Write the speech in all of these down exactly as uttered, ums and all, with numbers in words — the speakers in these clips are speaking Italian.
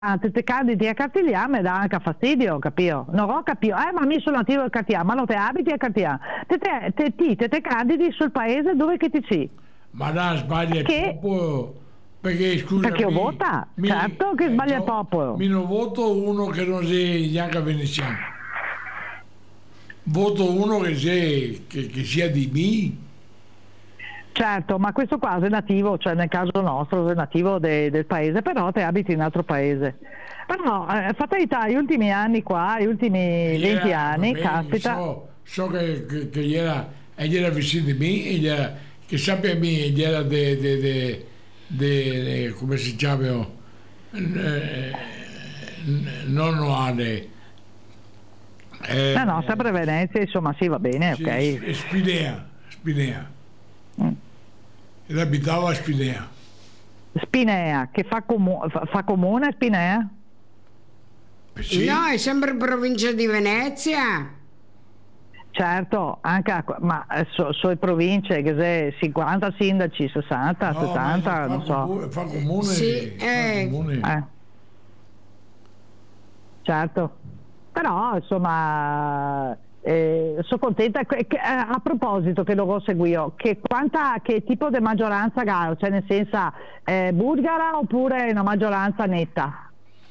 te, te candidi a Cartiglià mi dà anche fastidio, capito? Non ho capito, eh ma mi sono nativo a Cartiglià, ma non te abiti a Cartiglià, te te, te, te, te, te candidi sul paese dove che ti ci? Ma no, sbaglia il Che? popolo, perché scusa, Perché io vota, mi, certo che eh, sbaglia il so, popolo. mi non voto uno che non sia neanche veneziano, voto uno che sia, che, che sia di me. Certo, ma questo qua è nativo, cioè nel caso nostro è nativo de, del paese, però te abiti in un altro paese. Però eh, fatalità, gli ultimi anni qua, gli ultimi venti Era, anni, vabbè, caspita, so, so che, che, che gli era, egli era vicino di me, egli era, che sappia me, egli era de, de, de, de, de- come si chiama, eh, non Noale, no no, eh, sempre Venezia, insomma sì va bene, sì, ok. Sp- Spinea, Spinea, Mm. ed abitava a Spinea. Spinea, che fa, comu- fa, fa comune Spinea? Eh, Sì, No, è sempre provincia di Venezia. Certo, anche a- ma eh, so, so le province che se cinquanta sindaci, sessanta, no, ma settanta, fa, non so. comu- fa comune, Sì, fa eh. comune. Eh, certo. Però insomma eh, sono contenta che- che- eh, a proposito che lo seguio, che quanta che tipo di maggioranza ha, cioè nel senso eh, bulgara oppure una maggioranza netta?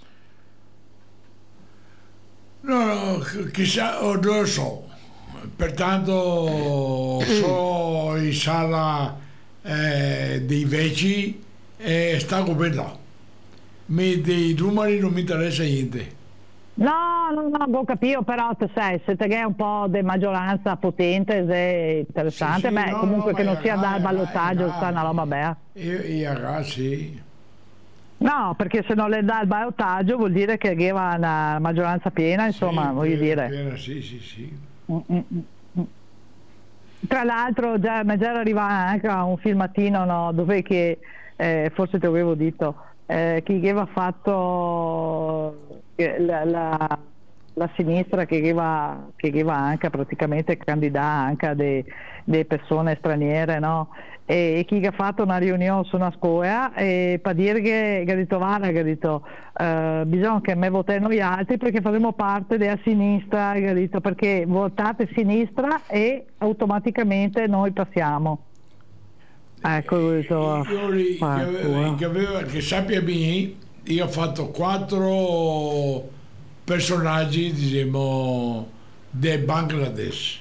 No, no, ch- chissà, oh, non lo so. Pertanto so in sala eh, dei veci e sta come là. Mi, dei numeri non mi interessa niente. No, no, no, non capito, però te sai, se te è un po' di maggioranza potente, se è interessante, Sì, sì, beh, no, comunque no, che ma non è sia là, dal è là, ballottaggio, è là, sta una roba bella. Io, io ragazzi, No, perché se non le dà il ballottaggio vuol dire che aveva una maggioranza piena, insomma, sì, voglio piena, dire. piena, sì, sì, sì. Mm, mm, mm, mm. Tra l'altro già, mi già arriva anche un filmatino, no, dove che, eh, forse ti avevo detto, eh, che aveva fatto eh, la, la- la sinistra che aveva, che aveva anche praticamente candidato anche a delle persone straniere, no? E, e chi ha fatto una riunione su una scuola e per dire che, che ha detto guarda, che ha detto eh, bisogna che me votiamo noi altri perché faremo parte della sinistra, che ha detto, perché votate sinistra e automaticamente noi passiamo. Ecco, ho detto, Io ri- che, ave- che, "Fanculo". aveva- che sappia me, io ho fatto quattro personaggi, diciamo, del Bangladesh.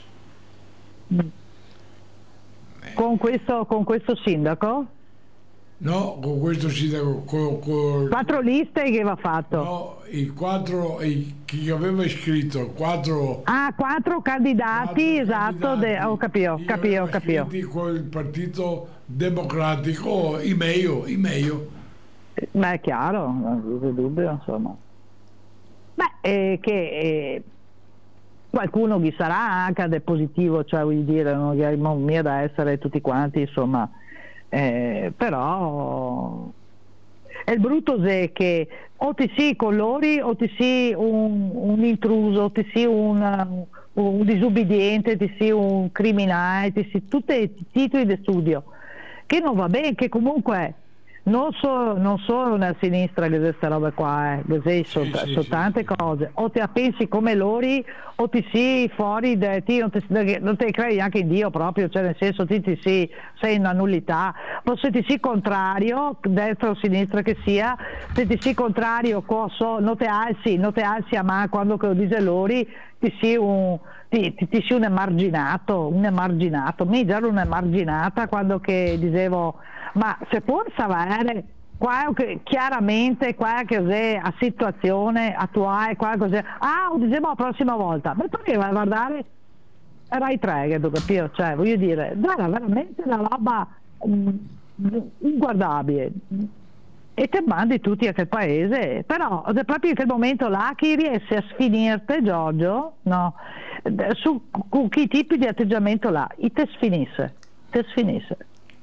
Con questo, con questo sindaco? No, con questo sindaco, co- co- Quattro liste che aveva fatto. no, i quattro, i, chi aveva iscritto, quattro, Ah, quattro quattro candidati, esatto, de- ho candidati, capito, io capito, avevo capito. iscritti col Partito Democratico, i meglio, i meglio. Beh, è chiaro, non c'è dubbio, insomma. Beh, eh, che eh, qualcuno chi sarà anche del positivo, cioè voglio dire, non gli non mia da essere tutti quanti, insomma, eh, però è il brutto se che o ti si colori o ti si un, un intruso, o ti si un, un disubbidiente, ti si un criminale, ti si tutti i titoli di studio, che non va bene, che comunque non solo, non solo nella sinistra che queste robe qua, eh, che sei, sono, Sì, sì, sono sì, tante sì. cose, o te la pensi come loro o ti si fuori, de, ti, non, ti, non te credi neanche in Dio proprio, cioè nel senso ti, ti si, sei in una nullità, o se ti si contrario, destra o sinistra che sia, se ti si contrario, so, non te alzi, non te alzi a mano quando che lo dice loro, ti si un... Ti, ti, ti si un emarginato, un emarginato, mi ero un'emarginata quando che dicevo ma se può sapere qua che chiaramente qua che è la situazione attuale, qua cos'è, ah, lo dicevo la prossima volta, ma poi vai a guardare Rai tre, che tu capito, cioè voglio dire, era veramente una roba mm, inguardabile. E te mandi tutti a quel paese, però è proprio in quel momento là che riesce a sfinirte, Giorgio, no, su con che tipi di atteggiamento là, e te sfinisse, te sfinisse.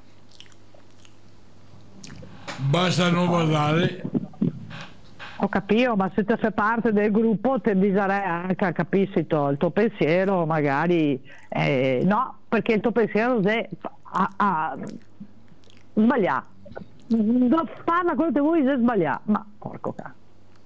Basta non guardare. Ho capito, ma se te fai parte del gruppo ti bisognerei anche capisci il tuo pensiero, magari eh, no, perché il tuo pensiero è a, a sbagliare. Non parla quello che vuoi se sbagliare, ma porco cazzo.